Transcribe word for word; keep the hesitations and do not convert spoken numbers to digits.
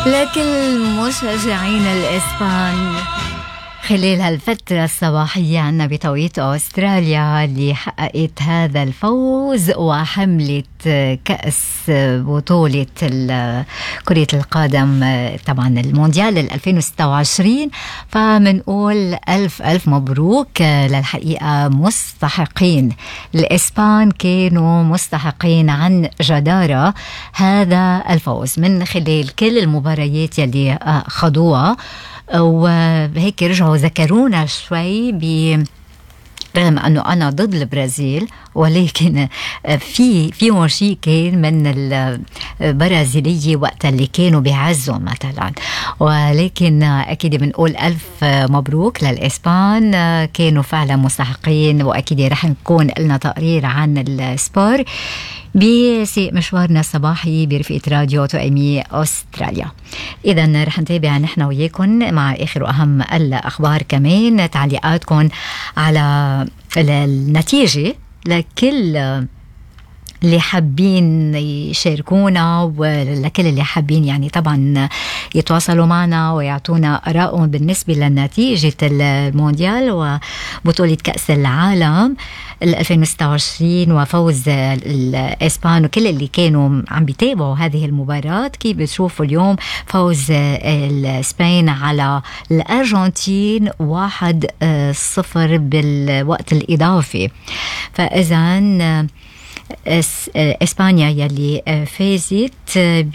لكل مشجعين الإسبان خلال هالفترة الصباحية عنا بتوقيت أستراليا اللي حققت هذا الفوز وحملت كأس بطولة كرة القدم طبعا المونديال ألفين وستة وعشرين. فمنقول ألف ألف مبروك للحقيقة، مستحقين الإسبان، كانوا مستحقين عن جدارة هذا الفوز من خلال كل المباريات يلي خضوها. وهيك رجعوا ذكرونا شوي ب رغم أنه أنا ضد البرازيل، ولكن في فيهم شيء كان من البرازيلية وقت اللي كانوا بعزهم مثلا. ولكن أكيد بنقول ألف مبروك للإسبان، كانوا فعلا مستحقين. وأكيد رح نكون لنا تقرير عن السبور بسيق مشوارنا الصباحي برفقة راديو توأمي أستراليا. إذن رح نتابع نحن وياكم مع آخر وأهم الأخبار، كمان تعليقاتكم على النتيجة لكل اللي حابين يشاركونا، ولكل اللي حابين يعني طبعا يتواصلوا معنا ويعطونا آرائهم بالنسبة لنتيجة المونديال وبطولة كأس العالم ألفين وستة وعشرين وفوز الإسبان، وكل اللي كانوا عم بيتابعوا هذه المباراة كيف بتشوفوا اليوم فوز الإسبان على الأرجنتين واحد صفر بالوقت الإضافي. فإذن إسبانيا يلي فازت